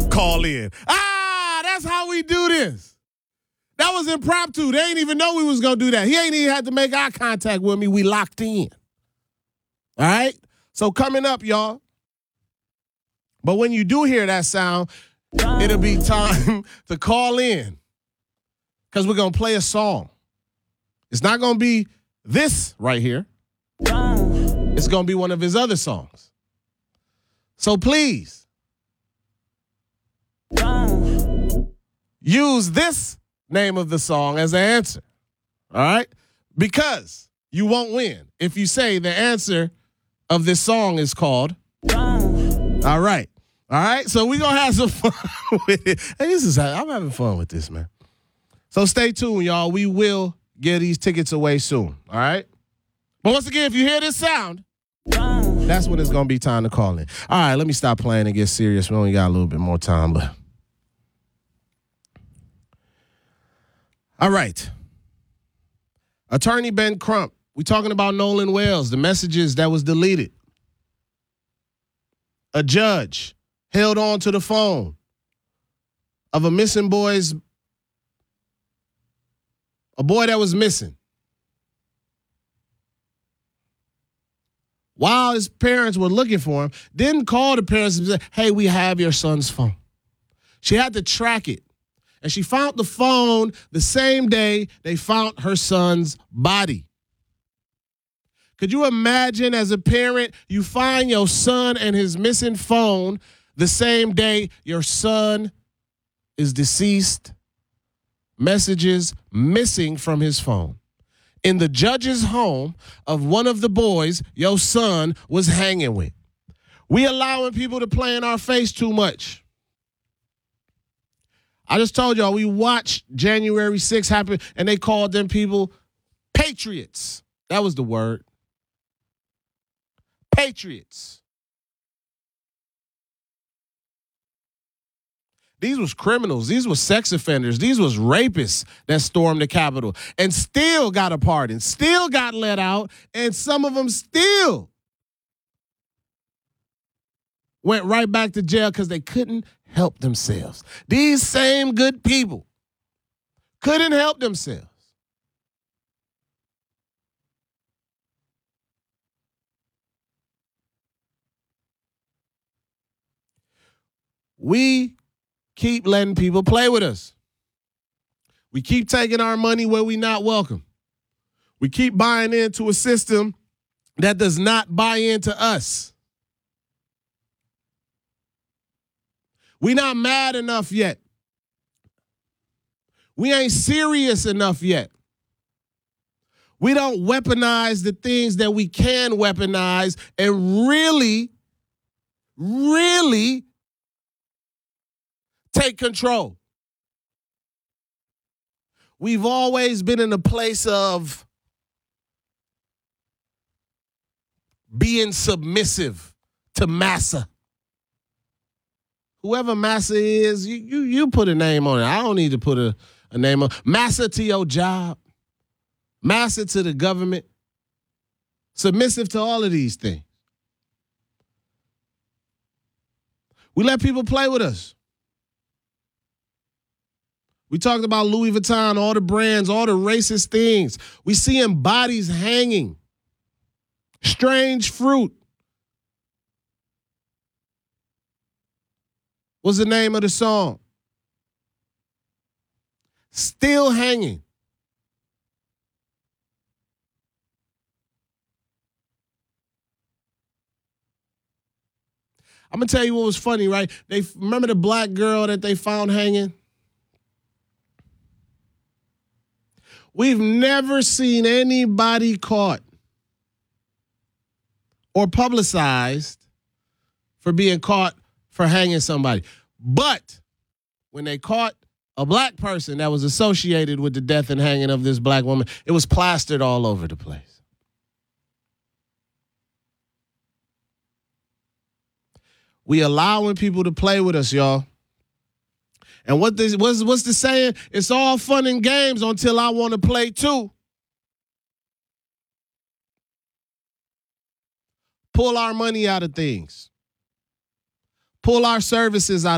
call in. That's how we do this. That was impromptu. They ain't even know we was going to do that. He ain't even had to make eye contact with me. We locked in. All right? So coming up, y'all. But when you do hear that sound, it'll be time to call in because we're going to play a song. It's not going to be this right here. It's going to be one of his other songs. So please use this name of the song as an answer. All right? Because you won't win if you say the answer of this song is called. All right. All right. So we're going to have some fun with it. Hey, I'm having fun with this, man. So stay tuned, y'all. We will get these tickets away soon. All right. But once again, if you hear this sound, that's when it's going to be time to call in. All right. Let me stop playing and get serious. We only got a little bit more time, but. All right. Attorney Ben Crump. We talking about Nolan Wells, the messages that was deleted. A judge held on to the phone of a boy that was missing. While his parents were looking for him, didn't call the parents and say, hey, we have your son's phone. She had to track it. And she found the phone the same day they found her son's body. Could you imagine as a parent, you find your son and his missing phone the same day your son is deceased, messages missing from his phone. In the judge's home of one of the boys your son was hanging with. We allowing people to play in our face too much. I just told y'all we watched January 6th happen and they called them people patriots. That was the word. Patriots. These was criminals. These was sex offenders. These was rapists that stormed the Capitol and still got a pardon, still got let out, and some of them still went right back to jail because they couldn't help themselves. These same good people couldn't help themselves. We keep letting people play with us. We keep taking our money where we're not welcome. We keep buying into a system that does not buy into us. We're not mad enough yet. We ain't serious enough yet. We don't weaponize the things that we can weaponize and really take control. We've always been in a place of being submissive to massa. Whoever massa is, you put a name on it. I don't need to put a name on massa to your job, massa to the government, submissive to all of these things. We let people play with us. We talked about Louis Vuitton, all the brands, all the racist things. We seeing bodies hanging. Strange fruit. What's the name of the song? Still hanging. I'm going to tell you what was funny, right? They remember the black girl that they found hanging? We've never seen anybody caught or publicized for being caught for hanging somebody. But when they caught a black person that was associated with the death and hanging of this black woman, it was plastered all over the place. We allowing people to play with us, y'all. And what's the saying? It's all fun and games until I want to play too. Pull our money out of things. Pull our services out